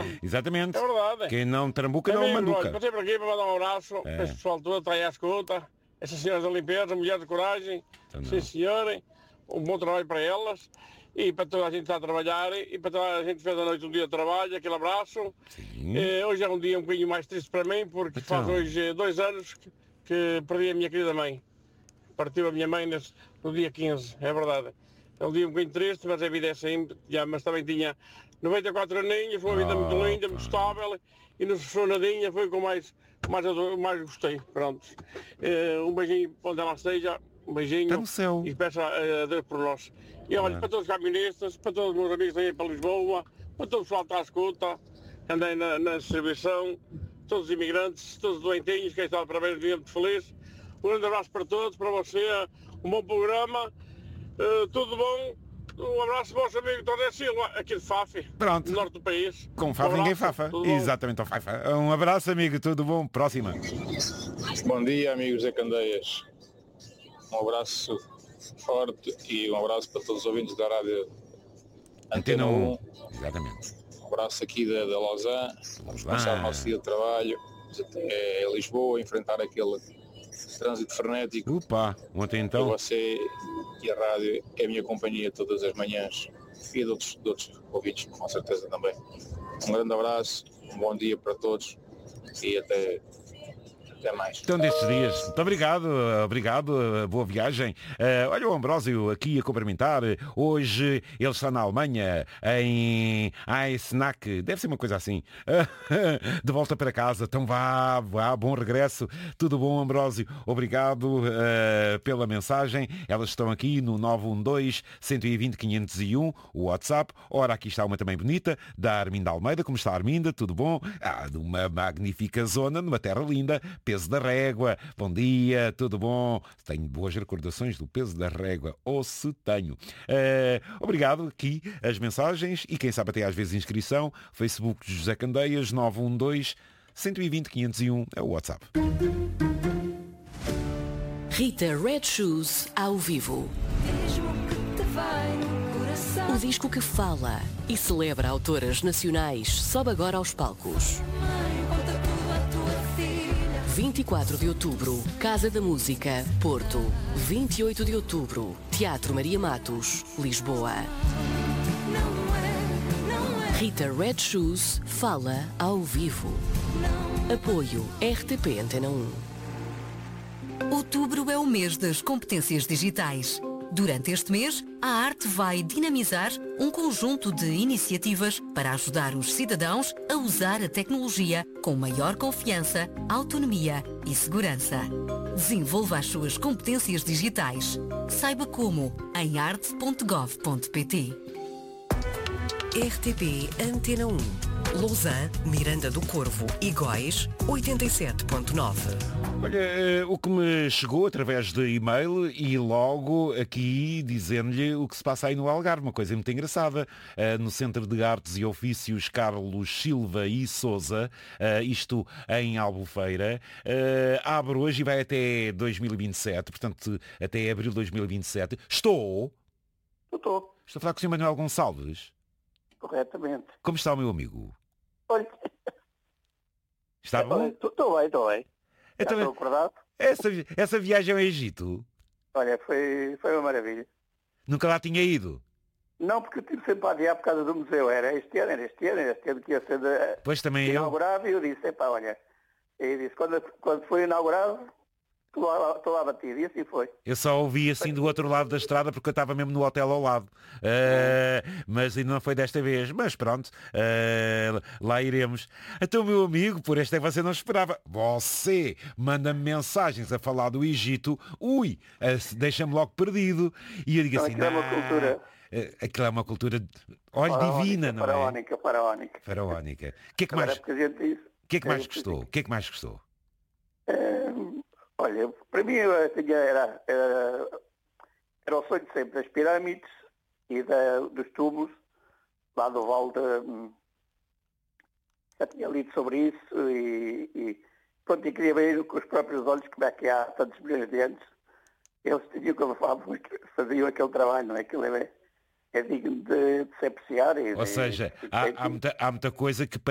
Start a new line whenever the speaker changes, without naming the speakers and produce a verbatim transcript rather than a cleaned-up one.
Exatamente.
É verdade.
Quem não trambuca não
Amigos,
manduca.
olha, passei por aqui para mandar um abraço
É.
para esse pessoal todo, está aí à escuta. Essas senhoras da limpeza, mulheres de coragem,
Então
sim
não.
senhorem, um bom trabalho para elas e para toda a gente que está a trabalhar e para toda a gente que fez a noite um dia de trabalho, aquele abraço.
Sim.
Eh, hoje é um dia um bocadinho mais triste para mim porque
Então.
faz hoje eh, dois anos que, que perdi a minha querida mãe. Partiu a minha mãe nesse, no dia quinze, é verdade. É um dia um bocadinho triste, mas a vida é assim, já, mas também tinha noventa e quatro aninhos, foi uma vida muito
Oh,
linda,
pá.
muito estável e nos fechou nadinha, foi com mais, mais, ado- mais gostei, pronto. Eh, um beijinho onde ela esteja, um beijinho
Está no céu.
e peço a, a Deus por nós. E olha,
Claro.
para todos os caministas, para todos os meus amigos aí para Lisboa, para todo o pessoal que está à escuta, que andei na, na distribuição, todos os imigrantes, todos os doentinhos, quem está de parabéns, dia muito feliz. Um grande abraço para todos, para você, um bom programa, uh, tudo bom. Um abraço ao vosso amigo Torre Silva, aqui de Fafi,
Pronto.
no norte do país.
Com Fafa
Um
ninguém
abraço,
fafa.
tudo bom?
Exatamente, ao Fafa. Um abraço, amigo. Tudo bom? Próxima.
Bom dia, amigos da Candeias. Um abraço forte e um abraço para todos os ouvintes da rádio
Antena
Antena
um.
um.
Exatamente.
Um abraço aqui da, da Lausanne. Vamos começar o nosso dia de trabalho é, em Lisboa, enfrentar aquele trânsito frenético.
Opa, ontem
E
então.
você e a rádio é a minha companhia todas as manhãs e de outros, de outros ouvintes, com certeza também. Um grande abraço, um bom dia para todos e até, até mais.
Então destes dias. Muito obrigado, obrigado, boa viagem. Uh, olha o Ambrósio aqui a cumprimentar. Hoje ele está na Alemanha, em Eisenach, deve ser uma coisa assim. De volta para casa, então vá, vá, bom regresso. Tudo bom, Ambrósio? Obrigado uh, pela mensagem. Elas estão aqui no nove um dois, um dois zero, quinhentos e um, o WhatsApp. Ora, aqui está uma também bonita, da Arminda Almeida. Como está, Arminda? Tudo bom? Ah, de uma magnífica zona, numa terra linda. Peso da Régua, bom dia, tudo bom? Tenho boas recordações do Peso da Régua, ou se tenho. Uh, obrigado, aqui as mensagens e quem sabe até às vezes inscrição, Facebook de José Candeias, nove um dois, um dois zero, quinhentos e um, é o WhatsApp.
Rita Red Shoes ao vivo. O disco que fala e celebra autoras nacionais sobe agora aos palcos. vinte e quatro de outubro, Casa da Música, Porto. vinte e oito de outubro, Teatro Maria Matos, Lisboa. Rita Red Shoes fala ao vivo. Apoio R T P Antena um.
Outubro é o mês das competências digitais. Durante este mês, a Arte vai dinamizar um conjunto de iniciativas para ajudar os cidadãos a usar a tecnologia com maior confiança, autonomia e segurança. Desenvolva as suas competências digitais. Saiba como em arte ponto gov ponto pt.
R T P Antena um. Lausanne, Miranda do Corvo e Góis, oitenta e sete ponto nove.
Olha, uh, o que me chegou através de e-mail e logo aqui dizendo-lhe o que se passa aí no Algarve, uma coisa muito engraçada. Uh, no Centro de Artes e Ofícios Carlos Silva e Sousa, uh, isto em Albufeira, uh, abre hoje e vai até dois mil e vinte e sete, portanto até abril de dois mil e vinte e sete. Estou...
Estou.
Estou a falar com o senhor Manuel Gonçalves.
Corretamente.
Como está o meu amigo?
Olha,
Está bom?
estou bem, estou bem.
Então,
Já estou acordado.
essa, essa viagem ao Egito,
Olha, foi, foi uma maravilha.
nunca lá tinha ido?
Não, porque eu tive sempre a adiar por causa do museu. Era este ano, era este ano, era este ano que ia ser de,
Pois também eu.
inaugurado e eu disse, epá, olha, e disse, quando, quando foi inaugurado, estou lá, estou lá batido. E assim foi.
Eu só ouvi assim do outro lado da estrada porque eu estava mesmo no hotel ao lado. Uh, mas ainda não foi desta vez. Mas pronto, uh, lá iremos. Então, meu amigo, por esta você não esperava. Você manda-me mensagens a falar do Egito. Ui, uh, deixa-me logo perdido. E eu digo
Então,
assim,
aquilo é uma
"Nah,
cultura.
uh, aquilo é uma cultura, olha, divina, não é?
Faraónica, faraónica.
Faraónica. O que é que
Agora
mais,
é porque a gente diz.
o que é que mais
é porque-
gostou? O que é que mais gostou?
Hum, olha, para mim eu tinha, era, era, era o sonho de sempre das pirâmides e da, dos túmulos, lá do Vale de, hum, já tinha lido sobre isso e, e pronto, e queria ver com os próprios olhos como é que há tantos milhões de anos. Eles tinham como falavam, faziam aquele trabalho, não é? Aquilo é, é digno de, de se apreciar. E,
Ou
de-
seja,
de-
há, há, muita, há muita coisa que